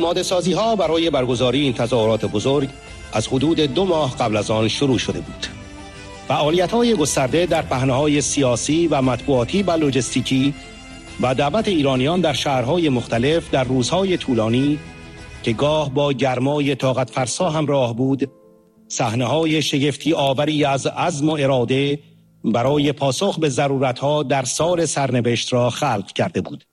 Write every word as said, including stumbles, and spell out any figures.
آماده سازی ها برای برگزاری این تظاهرات بزرگ از حدود دو ماه قبل از آن شروع شده بود. فعالیت های گسترده در پهنه‌های سیاسی و مطبوعاتی و لوجستیکی و دعوت ایرانیان در شهرهای مختلف در روزهای طولانی که گاه با گرمای طاقت فرسا همراه بود، صحنه‌های شگفتی آوری از عزم و اراده برای پاسخ به ضرورت‌ها در سال سرنوشت را خلق کرده بود.